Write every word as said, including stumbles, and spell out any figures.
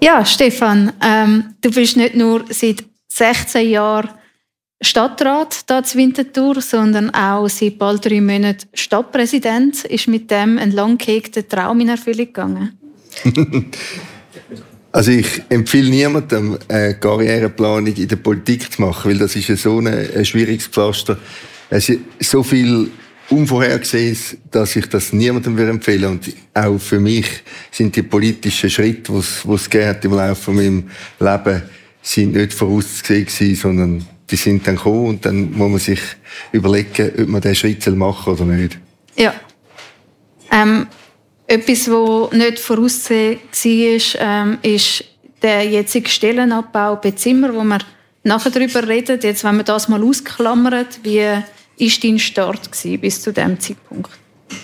Ja, Stefan, ähm, du bist nicht nur seit sechzehn Jahren Stadtrat hier in Winterthur, sondern auch seit bald drei Monaten Stadtpräsident. Ist mit dem ein lang gehegter Traum in Erfüllung gegangen? Also ich empfehle niemandem, eine Karriereplanung in der Politik zu machen, weil das ist so ein, ein schwieriges Pflaster. Es ist so viel Unvorhergesehenes, dass ich das niemandem empfehlen würde. Und auch für mich sind die politischen Schritte, die es gegeben hat im Laufe von meinem Leben, sind nicht vorauszusehen gewesen, sondern die sind dann gekommen und dann muss man sich überlegen, ob man diesen Schritt machen soll oder nicht. Ja. Ähm, etwas, was nicht vorauszusehen war, ähm, ist der jetzige Stellenabbau bei Zimmer, wo wir nachher darüber reden. Jetzt, wenn man das mal ausklammert, wie war dein Start gewesen bis zu diesem Zeitpunkt?